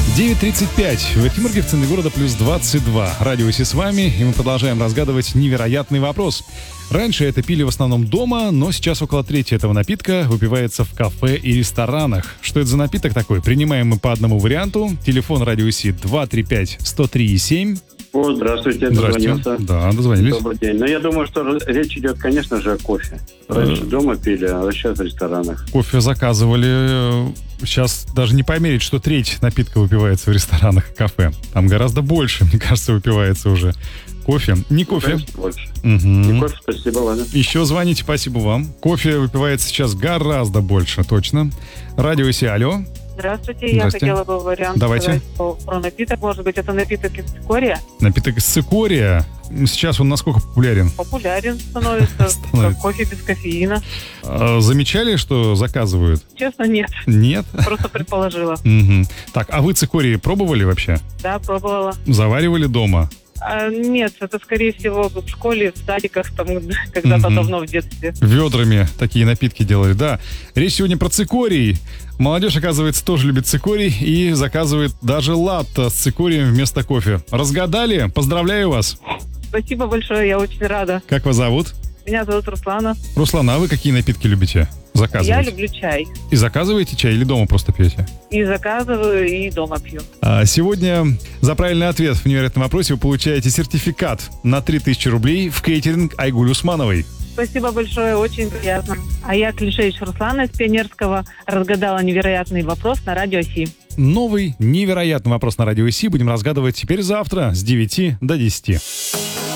9:35. В Экимурге в центре города плюс 22. Радио Си с вами, и мы продолжаем разгадывать невероятный вопрос. Раньше это пили в основном дома, но сейчас около трети этого напитка выпивается в кафе и ресторанах. Что это за напиток такой? Принимаем мы по одному варианту. Телефон Радио Си 235-103-7. О, здравствуйте, дозвонился. Да, дозвонились. Добрый день. Но я думаю, что речь идет, конечно же, о кофе. Раньше дома пили, а сейчас в ресторанах. Кофе заказывали. Сейчас даже не померить, что треть напитка выпивается в ресторанах и кафе. Там гораздо больше, мне кажется, выпивается уже. Кофе. Не кофе. Больше. Угу. Не кофе, спасибо, ладно. Еще звоните, спасибо вам. Кофе выпивается сейчас гораздо больше, точно. Радио Си, алло. Здравствуйте, Здрасте. я хотела бы вариант Давайте. сказать про напиток. Может быть, это напиток из цикория? Напиток из цикория. Сейчас он насколько популярен? Популярен становится, как кофе без кофеина. Замечали, что заказывают? Честно, нет. Нет? Просто предположила. Угу. Так, а вы цикории пробовали вообще? Да, пробовала. Заваривали дома? Нет, это, скорее всего, в школе, в садиках, там, когда-то давно в детстве. Ведрами такие напитки делали, да. Речь сегодня про цикорий. Молодежь, оказывается, тоже любит цикорий и заказывает даже латте с цикорием вместо кофе. Разгадали? Поздравляю вас. Спасибо большое, я очень рада. Как вас зовут? Меня зовут Руслана. Руслана, а вы какие напитки любите заказывать? Я люблю чай. И заказываете чай или дома просто пьете? И заказываю, и дома пью. Сегодня за правильный ответ в невероятном вопросе вы получаете сертификат на 3000 рублей в кейтеринг Айгуль Усмановой. Спасибо большое, очень приятно. А я, Клишевич Руслана из Пионерского, разгадала невероятный вопрос на Радио Си. Новый невероятный вопрос на Радио Си будем разгадывать теперь завтра с 9 до 10.